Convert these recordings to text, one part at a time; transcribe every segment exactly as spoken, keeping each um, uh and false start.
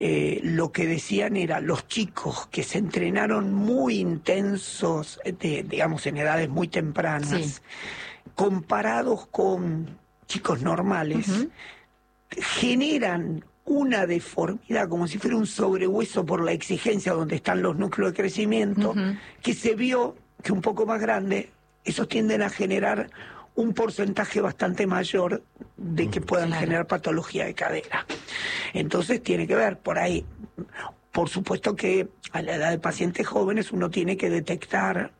eh, lo que decían era los chicos que se entrenaron muy intensos, de, digamos en edades muy tempranas, sí. comparados con chicos normales, uh-huh. generan una deformidad como si fuera un sobrehueso por la exigencia donde están los núcleos de crecimiento, uh-huh. que se vio que un poco más grande, esos tienden a generar un porcentaje bastante mayor de que puedan claro. generar patología de cadera. Entonces tiene que ver por ahí. Por supuesto que a la edad de pacientes jóvenes uno tiene que detectar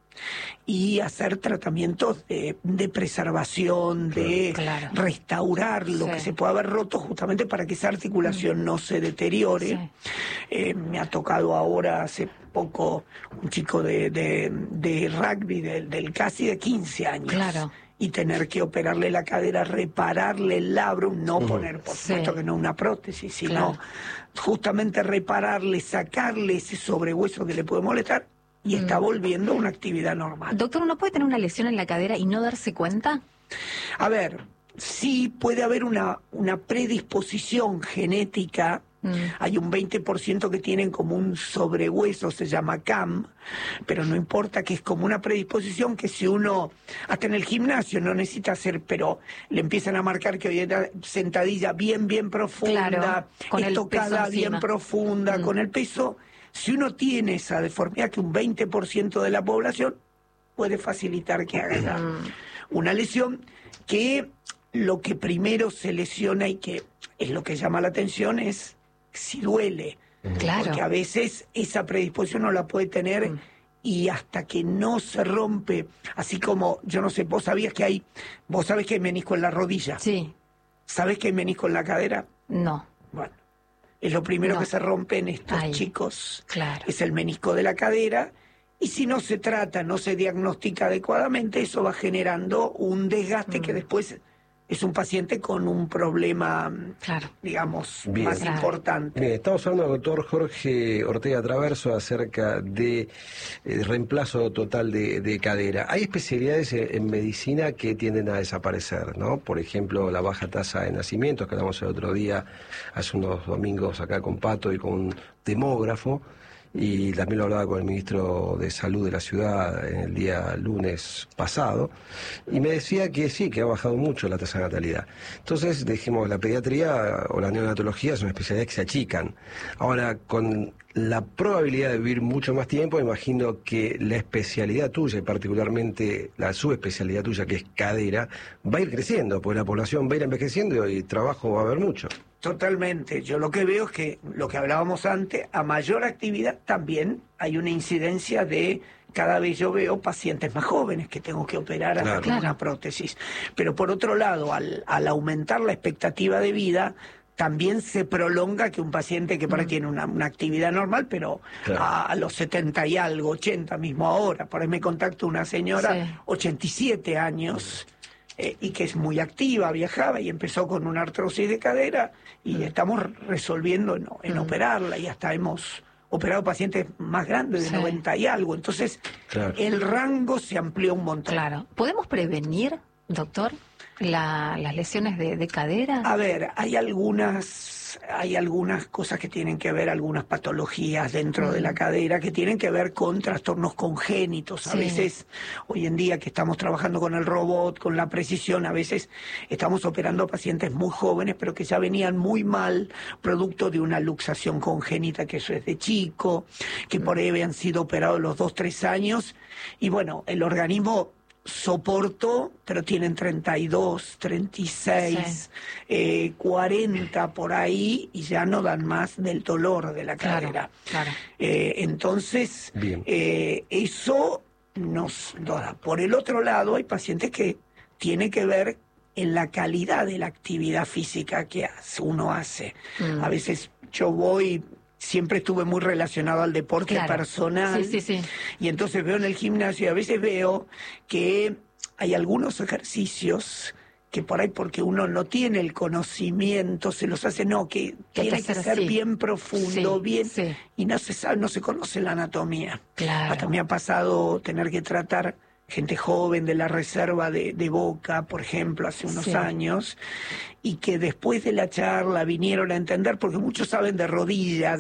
y hacer tratamientos de, de preservación, de claro. restaurar lo sí. que se pueda haber roto justamente para que esa articulación mm. no se deteriore. Sí. Eh, me ha tocado ahora hace poco un chico de, de, de rugby del, del casi de quince años. Claro. Y tener que operarle la cadera, repararle el labrum, no uh-huh. poner, por sí. supuesto que no una prótesis, sino claro. justamente repararle, sacarle ese sobrehueso que le puede molestar y mm. está volviendo a una actividad normal. Doctor, ¿uno puede tener una lesión en la cadera y no darse cuenta? A ver, sí puede haber una, una predisposición genética. Mm. Hay un veinte por ciento que tienen como un sobrehueso, se llama C A M, pero no importa, que es como una predisposición que si uno, hasta en el gimnasio no necesita hacer, pero le empiezan a marcar que hoy era sentadilla bien, bien profunda, claro, con estocada bien profunda, mm. con el peso. Si uno tiene esa deformidad, que un veinte por ciento de la población puede facilitar que haga mm. una lesión, que lo que primero se lesiona y que es lo que llama la atención es si duele, claro. porque a veces esa predisposición no la puede tener mm. y hasta que no se rompe, así como, yo no sé, vos sabías que hay, vos sabés que hay menisco en la rodilla. Sí. ¿Sabés que hay menisco en la cadera? No. Bueno, es lo primero no. que se rompe en estos Ay, chicos, claro. es el menisco de la cadera, y si no se trata, no se diagnostica adecuadamente, eso va generando un desgaste mm. que después es un paciente con un problema, claro. digamos, Bien. más claro. importante. Bien, estamos hablando con el doctor Jorge Ortega Traverso acerca de eh, reemplazo total de, de cadera. Hay especialidades en, en medicina que tienden a desaparecer, ¿no? Por ejemplo, la baja tasa de nacimientos, que hablamos el otro día, hace unos domingos acá con Pato y con un demógrafo, y también lo hablaba con el ministro de Salud de la ciudad en el día lunes pasado, y me decía que sí, que ha bajado mucho la tasa de natalidad. Entonces dijimos, la pediatría o la neonatología son especialidades que se achican. Ahora, con la probabilidad de vivir mucho más tiempo, imagino que la especialidad tuya, y particularmente la subespecialidad tuya, que es cadera, va a ir creciendo, porque la población va a ir envejeciendo y trabajo va a haber mucho. Totalmente. Yo lo que veo es que, lo que hablábamos antes, a mayor actividad también hay una incidencia de, cada vez yo veo pacientes más jóvenes que tengo que operar hasta claro. con una prótesis. Pero por otro lado, al, al aumentar la expectativa de vida, también se prolonga que un paciente que por ahí mm. tiene una, una actividad normal, pero claro. a, a los setenta y algo, ochenta mismo ahora, por ahí me contacto una señora, sí. ochenta y siete años, eh, y que es muy activa, viajaba y empezó con una artrosis de cadera, y mm. estamos resolviendo en, en mm. operarla, y hasta hemos operado pacientes más grandes, de sí. noventa y algo, entonces claro. el rango se amplió un montón. Claro. ¿Podemos prevenir, doctor, La, las lesiones de, de cadera? A ver, hay algunas, hay algunas cosas que tienen que ver, algunas patologías dentro mm. de la cadera que tienen que ver con trastornos congénitos. A sí. veces, hoy en día que estamos trabajando con el robot, con la precisión, a veces estamos operando a pacientes muy jóvenes, pero que ya venían muy mal, producto de una luxación congénita, que eso es de chico, que mm. por ahí habían sido operados los dos, tres años, y bueno, el organismo soporto, pero tienen treinta y dos, treinta y seis, sí. eh, cuarenta por ahí, y ya no dan más del dolor de la cadera. Claro, claro. Eh, entonces, eh, eso nos da. Por el otro lado, hay pacientes que tiene que ver en la calidad de la actividad física que uno hace. Mm. A veces yo voy... Siempre estuve muy relacionado al deporte claro. personal, sí, sí, sí. y entonces veo en el gimnasio, y a veces veo que hay algunos ejercicios que por ahí, porque uno no tiene el conocimiento, se los hace, no, que, que tiene que ser así. bien profundo, sí, bien, sí. y no se sabe, no se conoce la anatomía. Claro. Hasta me ha pasado tener que tratar gente joven de la reserva de, de Boca, por ejemplo, hace unos sí. años, y que después de la charla vinieron a entender, porque muchos saben de rodilla,